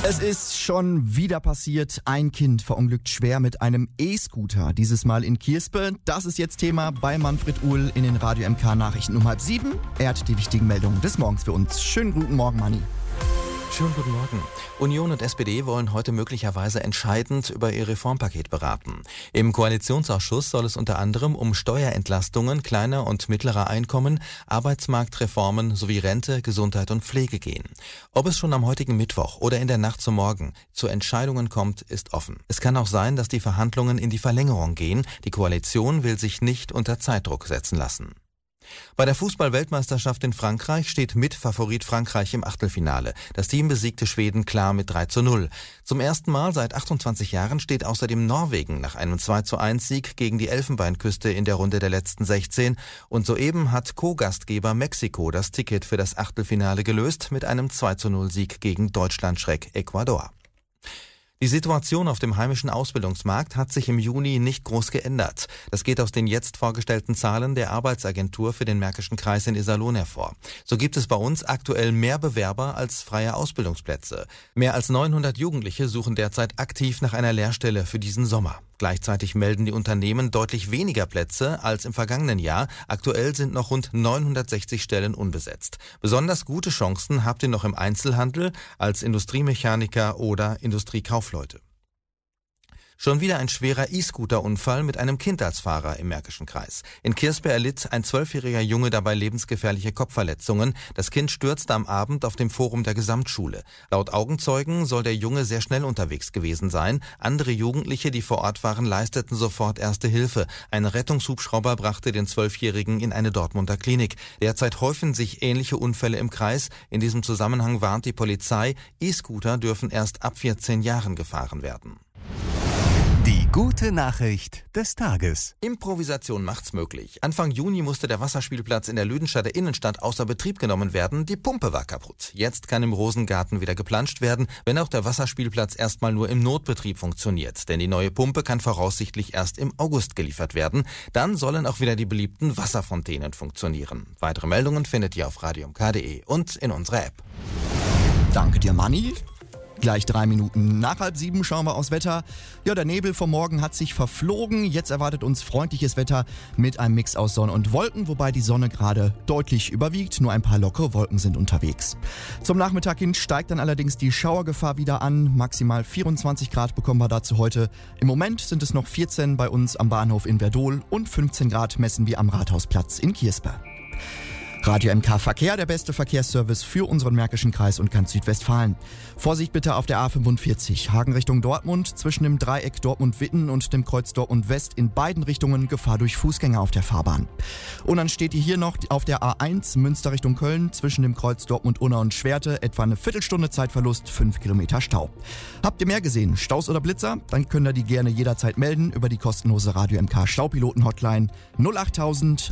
Es ist schon wieder passiert. Ein Kind verunglückt schwer mit einem E-Scooter. Dieses Mal in Kirspe. Das ist jetzt Thema bei Manfred Uhl in den Radio MK Nachrichten um 6:30. Er hat die wichtigen Meldungen des Morgens für uns. Schönen guten Morgen, Manni. Schönen guten Morgen. Union und SPD wollen heute möglicherweise entscheidend über ihr Reformpaket beraten. Im Koalitionsausschuss soll es unter anderem um Steuerentlastungen kleiner und mittlerer Einkommen, Arbeitsmarktreformen sowie Rente, Gesundheit und Pflege gehen. Ob es schon am heutigen Mittwoch oder in der Nacht zum Morgen zu Entscheidungen kommt, ist offen. Es kann auch sein, dass die Verhandlungen in die Verlängerung gehen. Die Koalition will sich nicht unter Zeitdruck setzen lassen. Bei der Fußball-Weltmeisterschaft in Frankreich steht Mitfavorit Frankreich im Achtelfinale. Das Team besiegte Schweden klar mit 3:0. Zum ersten Mal seit 28 Jahren steht außerdem Norwegen nach einem 2:1-Sieg gegen die Elfenbeinküste in der Runde der letzten 16. Und soeben hat Co-Gastgeber Mexiko das Ticket für das Achtelfinale gelöst mit einem 2:0-Sieg gegen Deutschland-Schreck Ecuador. Die Situation auf dem heimischen Ausbildungsmarkt hat sich im Juni nicht groß geändert. Das geht aus den jetzt vorgestellten Zahlen der Arbeitsagentur für den Märkischen Kreis in Iserlohn hervor. So gibt es bei uns aktuell mehr Bewerber als freie Ausbildungsplätze. Mehr als 900 Jugendliche suchen derzeit aktiv nach einer Lehrstelle für diesen Sommer. Gleichzeitig melden die Unternehmen deutlich weniger Plätze als im vergangenen Jahr. Aktuell sind noch rund 960 Stellen unbesetzt. Besonders gute Chancen habt ihr noch im Einzelhandel, als Industriemechaniker oder Industriekaufleute. Schon wieder ein schwerer E-Scooter-Unfall mit einem Kind als Fahrer im Märkischen Kreis. In Kirspe erlitt ein 12-jähriger Junge dabei lebensgefährliche Kopfverletzungen. Das Kind stürzte am Abend auf dem Forum der Gesamtschule. Laut Augenzeugen soll der Junge sehr schnell unterwegs gewesen sein. Andere Jugendliche, die vor Ort waren, leisteten sofort erste Hilfe. Ein Rettungshubschrauber brachte den 12-jährigen in eine Dortmunder Klinik. Derzeit häufen sich ähnliche Unfälle im Kreis. In diesem Zusammenhang warnt die Polizei, E-Scooter dürfen erst ab 14 Jahren gefahren werden. Die gute Nachricht des Tages. Improvisation macht's möglich. Anfang Juni musste der Wasserspielplatz in der Lüdenstadter Innenstadt außer Betrieb genommen werden. Die Pumpe war kaputt. Jetzt kann im Rosengarten wieder geplanscht werden, wenn auch der Wasserspielplatz erstmal nur im Notbetrieb funktioniert. Denn die neue Pumpe kann voraussichtlich erst im August geliefert werden. Dann sollen auch wieder die beliebten Wasserfontänen funktionieren. Weitere Meldungen findet ihr auf radiomk.de und in unserer App. Danke dir, Manni. Gleich 3 Minuten nach 6:30 schauen wir aufs Wetter. Ja, der Nebel vom Morgen hat sich verflogen. Jetzt erwartet uns freundliches Wetter mit einem Mix aus Sonne und Wolken, wobei die Sonne gerade deutlich überwiegt. Nur ein paar lockere Wolken sind unterwegs. Zum Nachmittag hin steigt dann allerdings die Schauergefahr wieder an. Maximal 24 Grad bekommen wir dazu heute. Im Moment sind es noch 14 bei uns am Bahnhof in Werdohl und 15 Grad messen wir am Rathausplatz in Kirspe. Radio MK Verkehr, der beste Verkehrsservice für unseren Märkischen Kreis und ganz Südwestfalen. Vorsicht bitte auf der A45, Hagen Richtung Dortmund, zwischen dem Dreieck Dortmund-Witten und dem Kreuz Dortmund-West in beiden Richtungen Gefahr durch Fußgänger auf der Fahrbahn. Und dann steht hier noch auf der A1 Münster Richtung Köln, zwischen dem Kreuz Dortmund-Unna und Schwerte, etwa eine Viertelstunde Zeitverlust, 5 Kilometer Stau. Habt ihr mehr gesehen, Staus oder Blitzer? Dann könnt ihr die gerne jederzeit melden über die kostenlose Radio MK Staupiloten-Hotline 08000